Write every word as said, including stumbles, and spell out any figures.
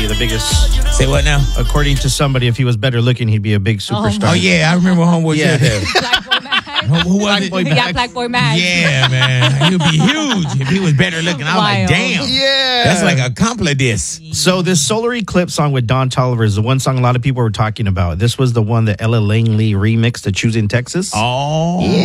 the biggest. Say what now? According to somebody, if he was better looking, he'd be a big superstar. Oh, yeah, I remember Homeboy Yeah. said that. Black Boy Mag. Who, who was Black it? Boy Yeah, Mag. Black Boy Mag. Yeah, man. He'd be huge if he was better looking. I was like, Wild. damn. Yeah. That's like a compliment disc. So this Solar Eclipse song with Don Toliver is the one song a lot of people were talking about. This was the one that Ella Langley remixed to Choosing Texas. Oh.